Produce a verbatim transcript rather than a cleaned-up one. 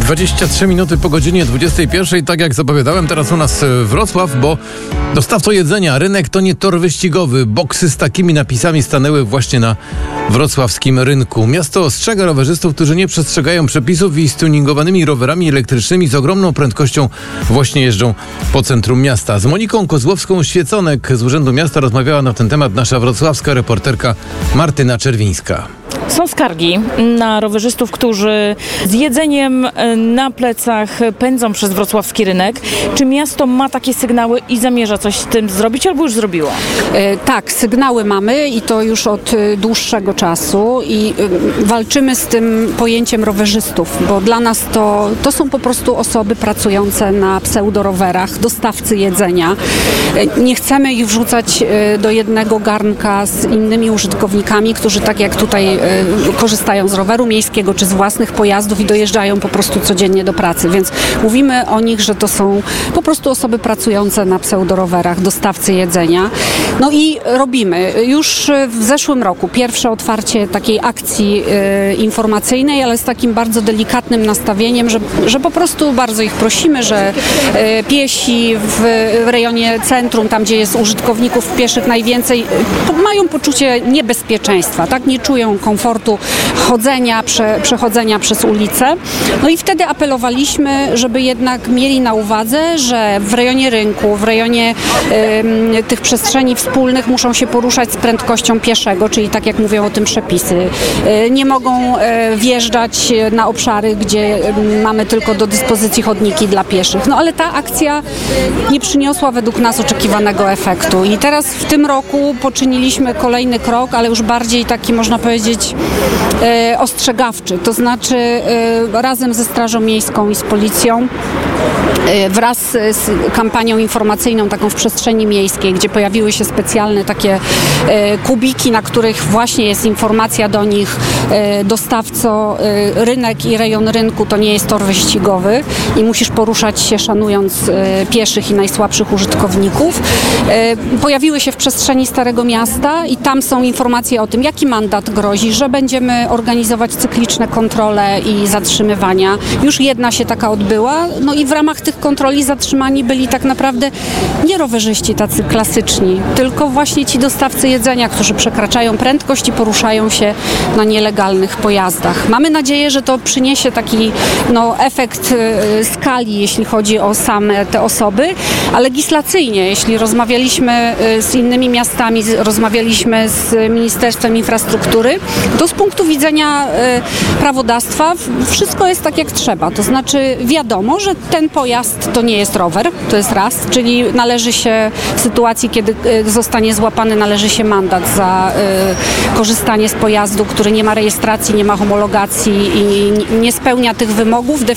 dwadzieścia trzy minuty po godzinie dwudziestej pierwszej, tak jak zapowiadałem, teraz u nas Wrocław, bo dostawco jedzenia, rynek to nie tor wyścigowy. Boksy z takimi napisami stanęły właśnie na wrocławskim rynku. Miasto ostrzega rowerzystów, którzy nie przestrzegają przepisów i z tuningowanymi rowerami elektrycznymi z ogromną prędkością właśnie jeżdżą po centrum miasta. Z Moniką Kozłowską-Świeconek z Urzędu Miasta rozmawiała na ten temat nasza wrocławska reporterka Martyna Czerwińska. Są skargi na rowerzystów, którzy z jedzeniem na plecach pędzą przez wrocławski rynek. Czy miasto ma takie sygnały i zamierza coś z tym zrobić, albo już zrobiło? E, tak, sygnały mamy i to już od e, dłuższego czasu i e, walczymy z tym pojęciem rowerzystów, bo dla nas to, to są po prostu osoby pracujące na pseudorowerach, dostawcy jedzenia. E, nie chcemy ich wrzucać e, do jednego garnka z innymi użytkownikami, którzy tak jak tutaj e, korzystają z roweru miejskiego czy z własnych pojazdów i dojeżdżają po prostu codziennie do pracy, więc mówimy o nich, że to są po prostu osoby pracujące na pseudorowerach, dostawcy jedzenia. No i robimy. Już w zeszłym roku pierwsze otwarcie takiej akcji y, informacyjnej, ale z takim bardzo delikatnym nastawieniem, że, że po prostu bardzo ich prosimy, że y, piesi w, w rejonie centrum, tam gdzie jest użytkowników pieszych najwięcej, y, mają poczucie niebezpieczeństwa, tak? Nie czują komfortu chodzenia, prze, przechodzenia przez ulicę. No i wtedy apelowaliśmy, żeby jednak mieli na uwadze, że w rejonie rynku, w rejonie y, tych przestrzeni wspólnych muszą się poruszać z prędkością pieszego, czyli tak jak mówią o tym przepisy. Y, nie mogą y, wjeżdżać na obszary, gdzie y, mamy tylko do dyspozycji chodniki dla pieszych. No ale ta akcja nie przyniosła według nas oczekiwanego efektu. I teraz w tym roku poczyniliśmy kolejny krok, ale już bardziej taki, można powiedzieć, y, ostrzegawczy. To znaczy y, razem ze Strażą Miejską i z Policją wraz z kampanią informacyjną taką w przestrzeni miejskiej, gdzie pojawiły się specjalne takie e, kubiki, na których właśnie jest informacja do nich, e, dostawco, e, rynek i rejon rynku to nie jest tor wyścigowy i musisz poruszać się szanując e, pieszych i najsłabszych użytkowników. E, pojawiły się w przestrzeni Starego Miasta i tam są informacje o tym, jaki mandat grozi, że będziemy organizować cykliczne kontrole i zatrzymywania. Już jedna się taka odbyła, no i w ramach tych kontroli zatrzymani byli tak naprawdę nie rowerzyści tacy klasyczni, tylko właśnie ci dostawcy jedzenia, którzy przekraczają prędkość i poruszają się na nielegalnych pojazdach. Mamy nadzieję, że to przyniesie taki no, efekt y, skali, jeśli chodzi o same te osoby, a legislacyjnie, jeśli rozmawialiśmy y, z innymi miastami, z, rozmawialiśmy z Ministerstwem Infrastruktury, to z punktu widzenia y, prawodawstwa wszystko jest tak jak trzeba. To znaczy wiadomo, że ten pojazd to nie jest rower, to jest raz, czyli należy się w sytuacji, kiedy zostanie złapany, należy się mandat za y, korzystanie z pojazdu, który nie ma rejestracji, nie ma homologacji i nie spełnia tych wymogów